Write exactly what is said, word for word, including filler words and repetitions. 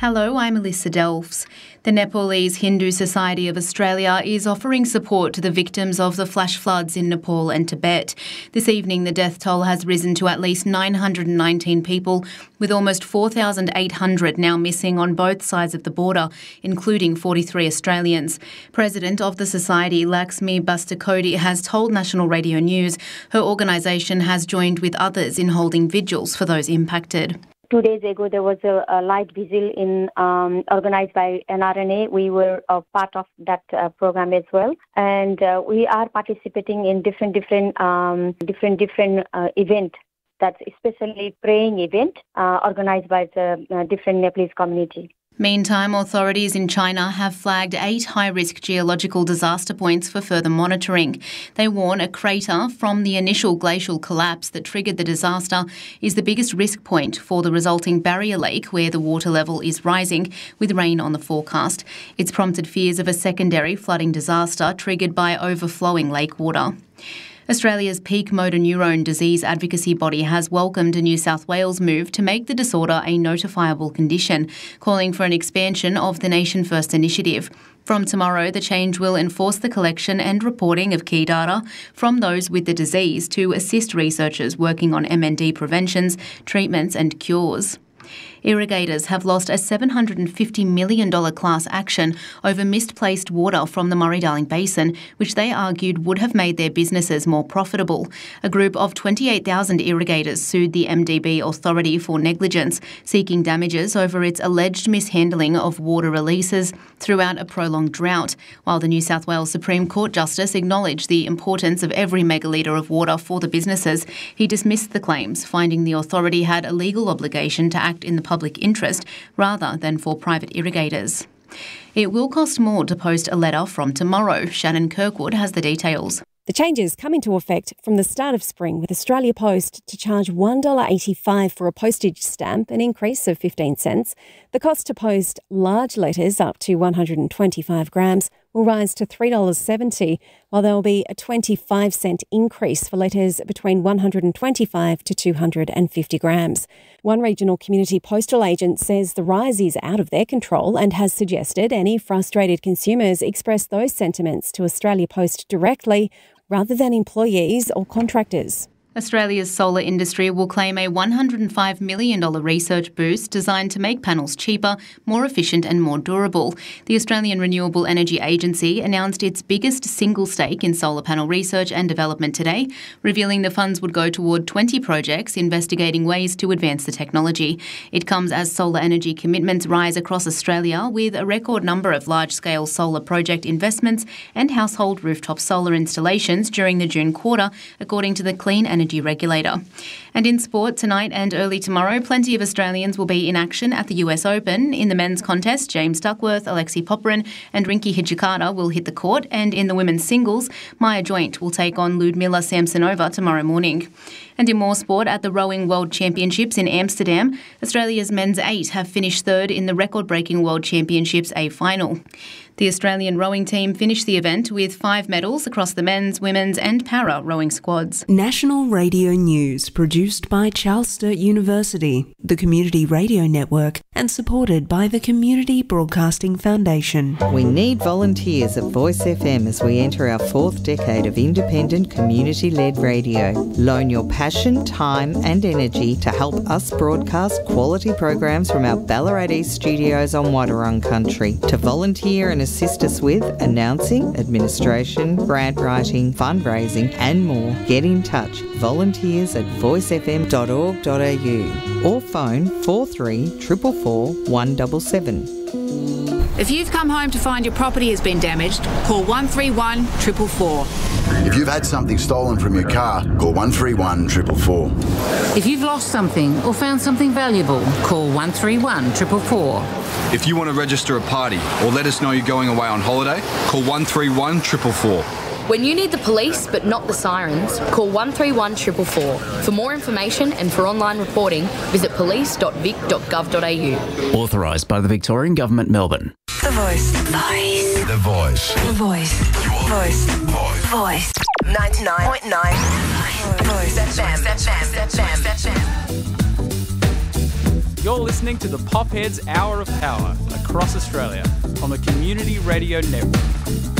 Hello, I'm Alyssa Delfs. The Nepalese Hindu Society of Australia is offering support to the victims of the flash floods in Nepal and Tibet. This evening, the death toll has risen to at least nine hundred nineteen people, with almost four thousand eight hundred now missing on both sides of the border, including forty-three Australians. President of the Society, Lakshmi Bastakoti, has told National Radio News her organisation has joined with others in holding vigils for those impacted. Two days ago, there was a, a light vigil in um, organised by N R N A. We were a part of that uh, program as well, and uh, we are participating in different, different, um, different, different uh, event. That's especially praying event uh, organised by the uh, different Nepalese community. Meantime, authorities in China have flagged eight high-risk geological disaster points for further monitoring. They warn a crater from the initial glacial collapse that triggered the disaster is the biggest risk point for the resulting barrier lake, where the water level is rising, with rain on the forecast. It's prompted fears of a secondary flooding disaster triggered by overflowing lake water. Australia's peak motor neurone disease advocacy body has welcomed a New South Wales move to make the disorder a notifiable condition, calling for an expansion of the Nation First initiative. From tomorrow, the change will enforce the collection and reporting of key data from those with the disease to assist researchers working on M N D preventions, treatments and cures. Irrigators have lost a seven hundred fifty million dollars class action over misplaced water from the Murray-Darling Basin, which they argued would have made their businesses more profitable. A group of twenty-eight thousand irrigators sued the M D B authority for negligence, seeking damages over its alleged mishandling of water releases throughout a prolonged drought, while the New South Wales Supreme Court Justice acknowledged the importance of every megalitre of water for the businesses. He dismissed the claims, finding the authority had a legal obligation to act in the public interest rather than for private irrigators. It will cost more to post a letter from tomorrow. Shannon Kirkwood has the details. The changes come into effect from the start of spring, with Australia Post to charge one dollar eighty-five for a postage stamp, an increase of fifteen cents. The cost to post large letters up to one hundred twenty-five grams will rise to three dollars seventy, while there will be a twenty-five cent increase for letters between one hundred twenty-five to two hundred fifty grams. One regional community postal agent says the rise is out of their control and has suggested any frustrated consumers express those sentiments to Australia Post directly rather than employees or contractors. Australia's solar industry will claim a one hundred five million dollars research boost designed to make panels cheaper, more efficient and more durable. The Australian Renewable Energy Agency announced its biggest single stake in solar panel research and development today, revealing the funds would go toward twenty projects investigating ways to advance the technology. It comes as solar energy commitments rise across Australia, with a record number of large-scale solar project investments and household rooftop solar installations during the June quarter, according to the Clean Energy Energy regulator. And in sport, tonight and early tomorrow, plenty of Australians will be in action at the U S Open. In the men's contest, James Duckworth, Alexei Popyrin and Rinky Hijikata will hit the court, and in the women's singles, Maya Joint will take on Ludmila Samsonova tomorrow morning. And in more sport, at the Rowing World Championships in Amsterdam, Australia's men's eight have finished third in the record-breaking World Championships A final. The Australian rowing team finished the event with five medals across the men's, women's and para rowing squads. National Radio News, produced by Charles Sturt University, the Community Radio Network, and supported by the Community Broadcasting Foundation. We need volunteers at Voice F M as we enter our fourth decade of independent, community-led radio. Loan your passion, time and energy to help us broadcast quality programs from our Ballarat East studios on Wadawurrung country. To volunteer and assist us with announcing, administration, grant writing, fundraising and more, get in touch. Volunteers at voice f m dot org dot a u or phone four three four four four one seven seven. If you've come home to find your property has been damaged, call one three one four four four. If you've had something stolen from your car, call one three one four four four. If you've lost something or found something valuable, call one three one four four four. If you want to register a party or let us know you're going away on holiday, call one three one four four four. When you need the police but not the sirens, call one three one four four four. For more information and for online reporting, visit police dot vic dot gov dot a u. Authorised by the Victorian Government, Melbourne. The Voice. Voice. The Voice. The Voice. Your Voice. Voice. Voice. ninety-nine point nine. Voice. F M. F M. F M. F M. You're listening to the Popheads Hour of Power across Australia on the Community Radio Network.